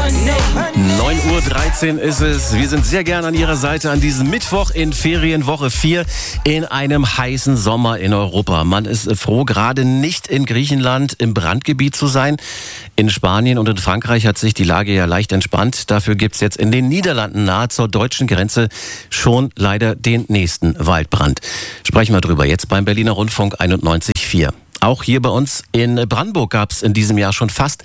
9:13 Uhr ist es. Wir sind sehr gerne an Ihrer Seite an diesem Mittwoch in Ferienwoche 4 in einem heißen Sommer in Europa. Man ist froh, gerade nicht in Griechenland im Brandgebiet zu sein. In Spanien und in Frankreich hat sich die Lage ja leicht entspannt. Dafür gibt es jetzt in den Niederlanden nahe zur deutschen Grenze schon leider den nächsten Waldbrand. Sprechen wir drüber jetzt beim Berliner Rundfunk 91,4. Auch hier bei uns in Brandenburg gab es in diesem Jahr schon fast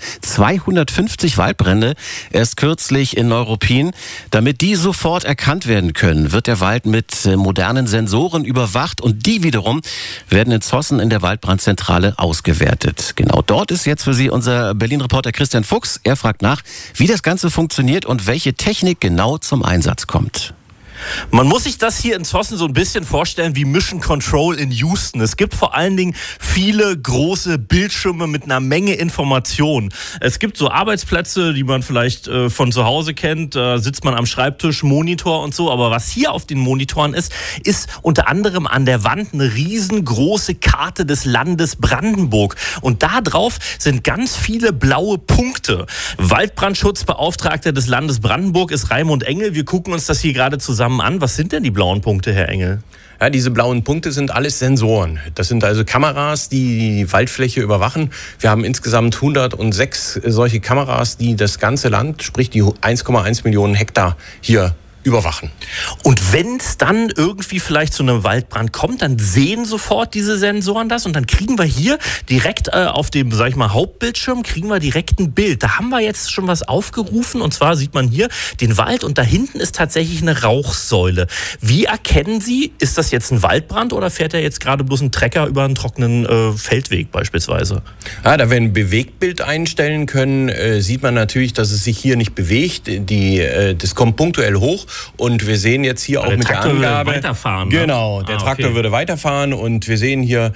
250 Waldbrände. Erst kürzlich in Neuruppin. Damit die sofort erkannt werden können, wird der Wald mit modernen Sensoren überwacht und die wiederum werden in Zossen in der Waldbrandzentrale ausgewertet. Genau dort ist jetzt für Sie unser Berlin-Reporter Christian Fuchs. Er fragt nach, wie das Ganze funktioniert und welche Technik genau zum Einsatz kommt. Man muss sich das hier in Zossen so ein bisschen vorstellen wie Mission Control in Houston. Es gibt vor allen Dingen viele große Bildschirme mit einer Menge Informationen. Es gibt so Arbeitsplätze, die man vielleicht von zu Hause kennt. Da sitzt man am Schreibtisch, Monitor und so. Aber was hier auf den Monitoren ist unter anderem an der Wand eine riesengroße Karte des Landes Brandenburg. Und da drauf sind ganz viele blaue Punkte. Waldbrandschutzbeauftragter des Landes Brandenburg ist Raimund Engel. Wir gucken uns das hier gerade zusammen an. Was sind denn die blauen Punkte, Herr Engel? Ja, diese blauen Punkte sind alles Sensoren. Das sind also Kameras, die die Waldfläche überwachen. Wir haben insgesamt 106 solche Kameras, die das ganze Land, sprich die 1,1 Millionen Hektar hier überwachen. Und wenn es dann irgendwie vielleicht zu einem Waldbrand kommt, dann sehen sofort diese Sensoren das und dann kriegen wir hier direkt auf dem, sag ich mal, Hauptbildschirm, kriegen wir direkt ein Bild. Da haben wir jetzt schon was aufgerufen und zwar sieht man hier den Wald und da hinten ist tatsächlich eine Rauchsäule. Wie erkennen Sie, ist das jetzt ein Waldbrand oder fährt da jetzt gerade bloß ein Trecker über einen trockenen Feldweg beispielsweise? Ja, da wir ein Bewegtbild einstellen können, sieht man natürlich, dass es sich hier nicht bewegt. Das kommt punktuell hoch. Und wir sehen jetzt hier auch mit der Angabe, würde weiterfahren, ne? Genau, der Traktor würde weiterfahren und wir sehen hier,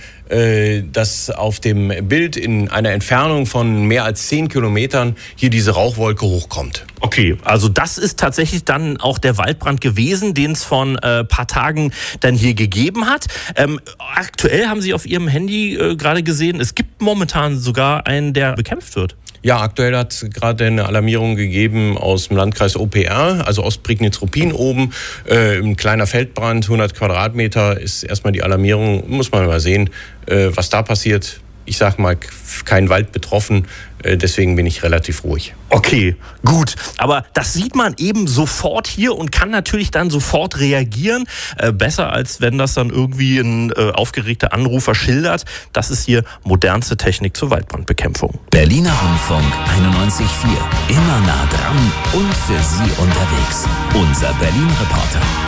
dass auf dem Bild in einer Entfernung von mehr als 10 Kilometern hier diese Rauchwolke hochkommt. Okay, also das ist tatsächlich dann auch der Waldbrand gewesen, den es vor ein paar Tagen dann hier gegeben hat. Aktuell haben Sie auf Ihrem Handy gerade gesehen, es gibt momentan sogar einen, der bekämpft wird. Ja, aktuell hat es gerade eine Alarmierung gegeben aus dem Landkreis OPR, also Ostprignitz-Ruppin oben. Ein kleiner Feldbrand, 100 Quadratmeter ist erstmal die Alarmierung. Muss man mal sehen, was da passiert. Ich sag mal, kein Wald betroffen, deswegen bin ich relativ ruhig. Okay, gut. Aber das sieht man eben sofort hier und kann natürlich dann sofort reagieren. Besser, als wenn das dann irgendwie ein aufgeregter Anrufer schildert. Das ist hier modernste Technik zur Waldbrandbekämpfung. Berliner Rundfunk 91,4. Immer nah dran und für Sie unterwegs. Unser Berlin-Reporter.